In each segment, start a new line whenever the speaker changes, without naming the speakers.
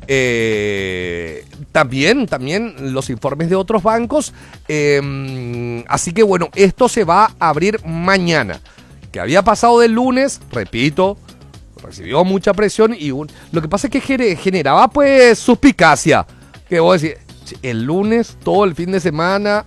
también los informes de otros bancos. Así que bueno, esto se va a abrir mañana. Que había pasado del lunes, repito, recibió mucha presión y lo que pasa es que generaba pues suspicacia. Que vos decís, el lunes, todo el fin de semana,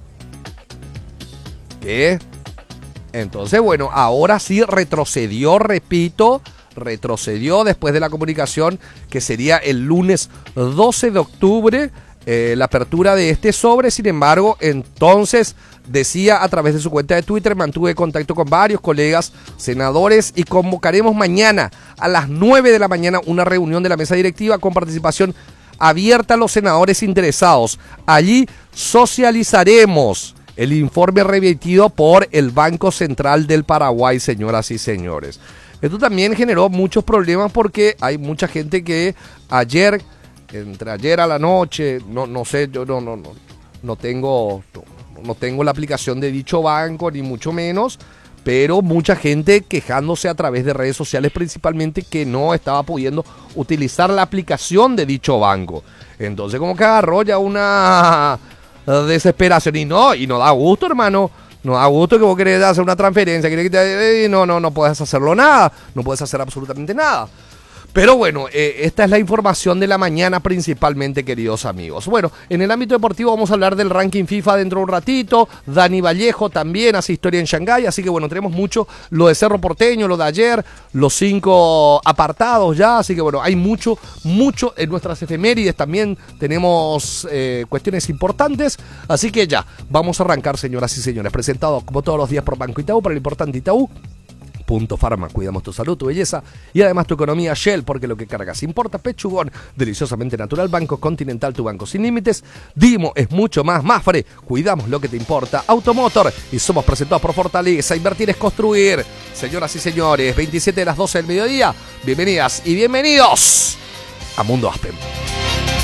¿qué? Entonces bueno, ahora sí retrocedió, repito, después de la comunicación que sería el lunes 12 de octubre la apertura de este sobre. Sin embargo, entonces decía a través de su cuenta de Twitter: mantuve contacto con varios colegas senadores y convocaremos mañana a las 9 de la mañana una reunión de la mesa directiva con participación abierta a los senadores interesados. Allí socializaremos el informe remitido por el Banco Central del Paraguay, señoras y señores. Esto también generó muchos problemas porque hay mucha gente que entre ayer a la noche, no sé, yo no tengo la aplicación de dicho banco, ni mucho menos, pero mucha gente quejándose a través de redes sociales principalmente que no estaba pudiendo utilizar la aplicación de dicho banco. Entonces como que agarró ya una desesperación y no da gusto, hermano. No da gusto que vos querés hacer una transferencia, no puedes hacerlo nada, no puedes hacer absolutamente nada. Pero bueno, esta es la información de la mañana principalmente, queridos amigos. Bueno, en el ámbito deportivo vamos a hablar del ranking FIFA dentro de un ratito. Dani Vallejo también hace historia en Shanghái, así que bueno, tenemos mucho lo de Cerro Porteño, lo de ayer, los 5 apartados ya, así que bueno, hay mucho en nuestras efemérides, también tenemos cuestiones importantes, así que ya, vamos a arrancar, señoras y señores, presentado como todos los días por Banco Itaú, para el importante Itaú. Punto Pharma, cuidamos tu salud, tu belleza y además tu economía. Shell, porque lo que cargas importa. Pechugón, deliciosamente natural. Banco Continental, tu banco sin límites. Dimo es mucho más. Mafre, cuidamos lo que te importa. Automotor, y somos presentados por Fortaleza. Invertir es construir. Señoras y señores, 27 de las 12 del mediodía. Bienvenidas y bienvenidos a Mundo Aspen.